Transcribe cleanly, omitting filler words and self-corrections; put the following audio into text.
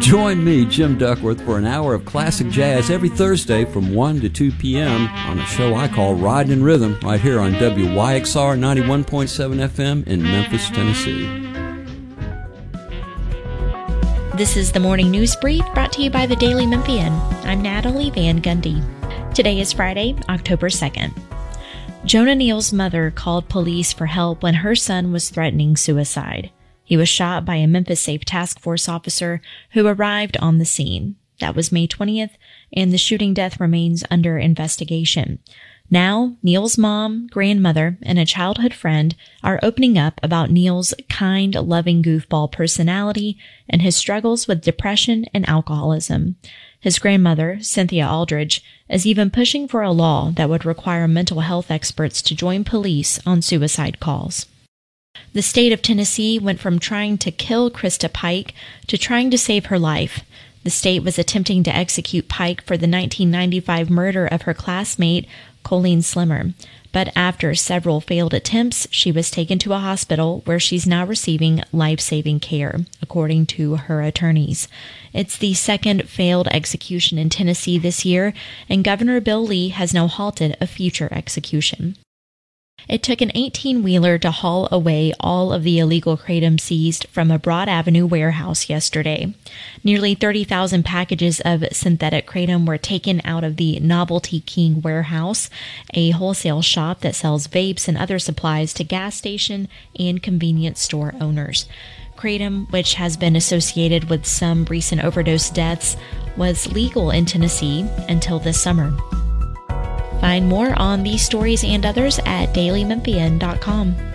Join me, Jim Duckworth, for an hour of classic jazz every Thursday from 1 to 2 p.m. on a show I call Riding in Rhythm right here on WYXR 91.7 FM in Memphis, Tennessee. This is the Morning News Brief brought to you by the Daily Memphian. I'm Natalie Van Gundy. Today is Friday, October 2nd. Jonah Neal's mother called police for help when her son was threatening suicide. He was shot by a Memphis Safe Task Force officer who arrived on the scene. That was May 20th, and the shooting death remains under investigation. Now, Neal's mom, grandmother, and a childhood friend are opening up about Neal's kind, loving goofball personality and his struggles with depression and alcoholism. His grandmother, Cynthia Aldridge, is even pushing for a law that would require mental health experts to join police on suicide calls. The state of Tennessee went from trying to kill Krista Pike to trying to save her life. The state was attempting to execute Pike for the 1995 murder of her classmate, Colleen Slimmer. But after several failed attempts, she was taken to a hospital where she's now receiving life-saving care, according to her attorneys. It's the second failed execution in Tennessee this year, and Governor Bill Lee has now halted a future execution. It took an 18-wheeler to haul away all of the illegal kratom seized from a Broad Avenue warehouse yesterday. Nearly 30,000 packages of synthetic kratom were taken out of the Novelty King warehouse, a wholesale shop that sells vapes and other supplies to gas station and convenience store owners. Kratom, which has been associated with some recent overdose deaths, was legal in Tennessee until this summer. Find more on these stories and others at dailymemphian.com.